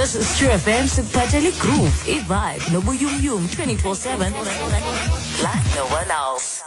oras sa True FM sa Totally Groove. E-vibe, no buyum-yung 24/7. Like no one else.